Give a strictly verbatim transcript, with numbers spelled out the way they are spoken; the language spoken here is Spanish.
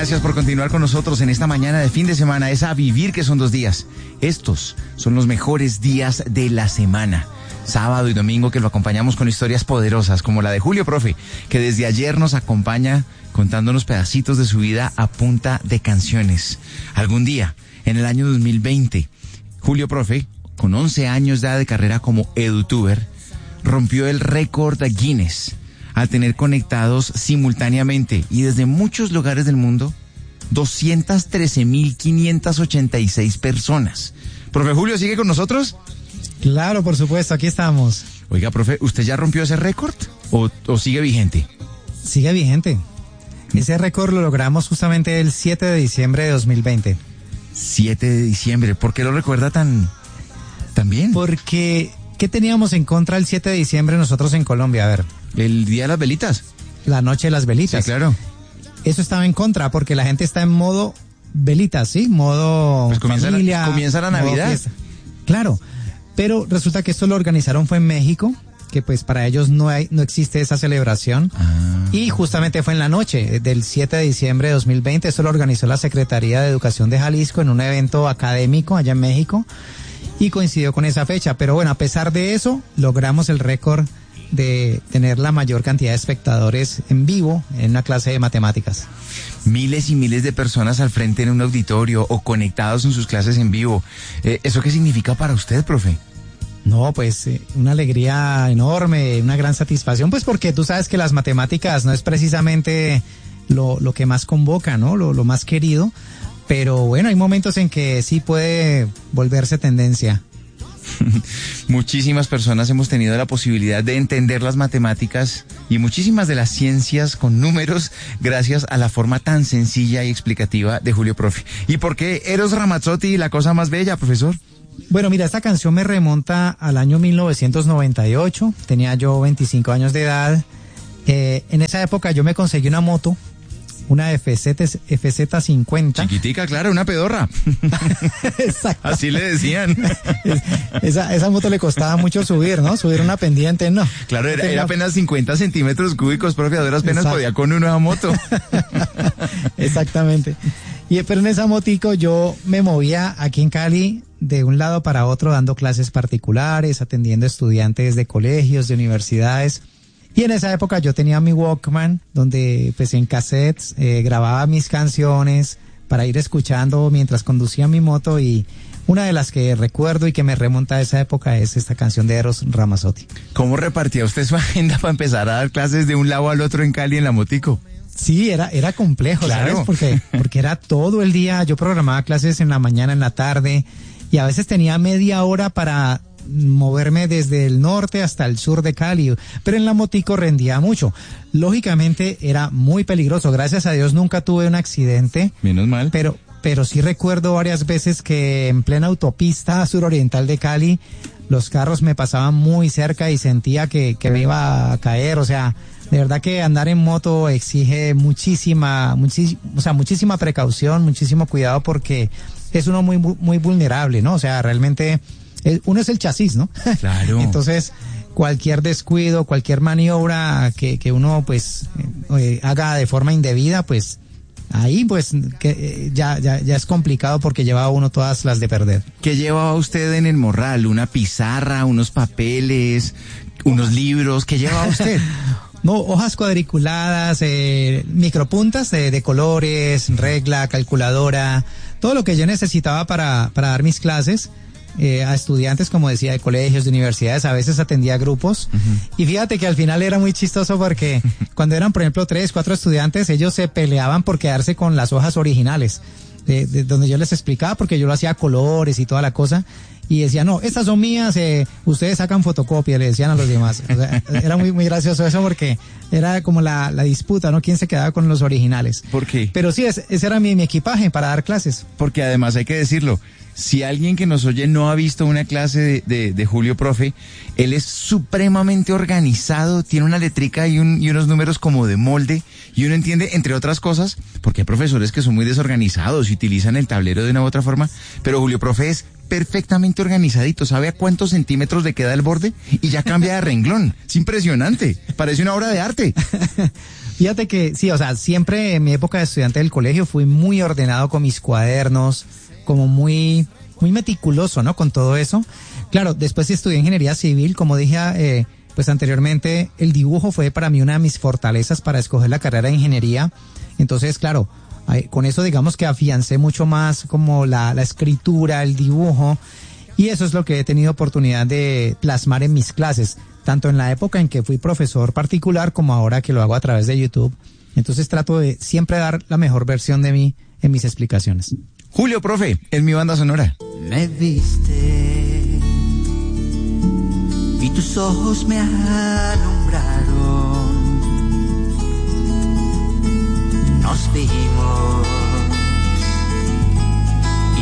Gracias por continuar con nosotros en esta mañana de fin de semana. Es a vivir que son dos días. Estos son los mejores días de la semana. Sábado y domingo que lo acompañamos con historias poderosas como la de Julio Profe, que desde ayer nos acompaña contándonos pedacitos de su vida a punta de canciones. Algún día, en el año dos mil veinte, Julio Profe, con once años de edad de carrera como edutuber, rompió el récord de Guinness al tener conectados simultáneamente y desde muchos lugares del mundo doscientas trece mil quinientas ochenta y seis personas. Profe Julio, ¿sigue con nosotros? Claro, por supuesto, aquí estamos. Oiga, profe, ¿usted ya rompió ese récord o, o sigue vigente? Sigue vigente. Ese récord lo logramos justamente el siete de diciembre de dos mil veinte. siete de diciembre, ¿por qué lo recuerda tan, tan bien? Porque, ¿qué teníamos en contra el siete de diciembre nosotros en Colombia? A ver. ¿El Día de las Velitas? La Noche de las Velitas. Sí, claro. Eso estaba en contra porque la gente está en modo velitas, ¿sí? Modo pues comienza familia. La, comienza la Navidad. Claro, pero resulta que esto lo organizaron fue en México, que pues para ellos no hay, no existe esa celebración. Ah. Y justamente fue en la noche del siete de diciembre de dos mil veinte. Esto lo organizó la Secretaría de Educación de Jalisco en un evento académico allá en México y coincidió con esa fecha. Pero bueno, a pesar de eso, logramos el récord de tener la mayor cantidad de espectadores en vivo en una clase de matemáticas. Miles y miles de personas al frente en un auditorio o conectados en sus clases en vivo. Eh, ¿Eso qué significa para usted, profe? No, pues eh, una alegría enorme, una gran satisfacción, pues porque tú sabes que las matemáticas no es precisamente lo, lo que más convoca, ¿no? Lo, lo más querido, pero bueno, hay momentos en que sí puede volverse tendencia. Muchísimas personas hemos tenido la posibilidad de entender las matemáticas y muchísimas de las ciencias con números gracias a la forma tan sencilla y explicativa de Julio Profe. ¿Y por qué Eros Ramazzotti, la cosa más bella, profesor? Bueno, mira, esta canción me remonta al año mil novecientos noventa y ocho, tenía yo veinticinco años de edad. Eh, en esa época yo me conseguí una moto, una F Z cincuenta. Chiquitica, claro, una pedorra. Exacto. Así le decían. esa, esa moto le costaba mucho subir, ¿no? Subir una pendiente, no. Claro, era, era apenas cincuenta centímetros cúbicos, profe, a duras penas podía con una moto. Exactamente. Y pero en esa motico yo me movía aquí en Cali de un lado para otro dando clases particulares, atendiendo estudiantes de colegios, de universidades. Y en esa época yo tenía mi Walkman, donde pues en cassettes eh, grababa mis canciones para ir escuchando mientras conducía mi moto, y una de las que recuerdo y que me remonta a esa época es esta canción de Eros Ramazzotti. ¿Cómo repartía usted su agenda para empezar a dar clases de un lado al otro en Cali en la motico? Sí, era, era complejo, claro. ¿Sabes? Porque, porque era todo el día, yo programaba clases en la mañana, en la tarde, y a veces tenía media hora para moverme desde el norte hasta el sur de Cali, pero en la motico rendía mucho. Lógicamente era muy peligroso, gracias a Dios nunca tuve un accidente. Menos mal. Pero, pero sí recuerdo varias veces que en plena autopista suroriental de Cali, los carros me pasaban muy cerca y sentía que, que me iba a caer, o sea, de verdad que andar en moto exige muchísima, muchis, o sea, muchísima precaución, muchísimo cuidado, porque es uno muy, muy vulnerable, ¿no? O sea, realmente uno es el chasis, ¿no? Claro. Entonces, cualquier descuido, cualquier maniobra que, que uno pues eh, haga de forma indebida, pues ahí pues que, eh, ya, ya, ya es complicado, porque lleva uno todas las de perder. ¿Qué llevaba usted en el morral? ¿Una pizarra, unos papeles, unos libros? ¿Qué llevaba usted? No, hojas cuadriculadas, eh, micropuntas de, de colores, regla, calculadora, todo lo que yo necesitaba para, para dar mis clases. Eh, a estudiantes, como decía, de colegios, de universidades, a veces atendía grupos. Uh-huh. Y fíjate que al final era muy chistoso, porque cuando eran, por ejemplo, tres, cuatro estudiantes, ellos se peleaban por quedarse con las hojas originales, de, de donde yo les explicaba, porque yo lo hacía a colores y toda la cosa, y decían, no, estas son mías, eh, ustedes sacan fotocopia, le decían a los demás. O sea, era muy, muy gracioso eso, porque era como la, la disputa, ¿no? ¿Quién se quedaba con los originales? ¿Por qué? Pero sí, ese, ese era mi, mi equipaje para dar clases. Porque además hay que decirlo, si alguien que nos oye no ha visto una clase de, de, de Julio Profe, él es supremamente organizado, tiene una letrica y, un, y unos números como de molde, y uno entiende, entre otras cosas, porque hay profesores que son muy desorganizados y utilizan el tablero de una u otra forma, pero Julio Profe es perfectamente organizadito, sabe a cuántos centímetros le queda el borde y ya cambia de renglón. Es impresionante, parece una obra de arte. Fíjate que sí, o sea, siempre en mi época de estudiante del colegio fui muy ordenado con mis cuadernos, como muy, muy meticuloso, ¿no? Con todo eso. Claro, después estudié ingeniería civil, como dije, eh, pues anteriormente, el dibujo fue para mí una de mis fortalezas para escoger la carrera de ingeniería. Entonces, claro, con eso digamos que afiancé mucho más como la, la escritura, el dibujo, y eso es lo que he tenido oportunidad de plasmar en mis clases, tanto en la época en que fui profesor particular como ahora que lo hago a través de YouTube. Entonces trato de siempre dar la mejor versión de mí en mis explicaciones. Julio, profe, es mi banda sonora. Me viste y tus ojos me alumbraron. Nos vimos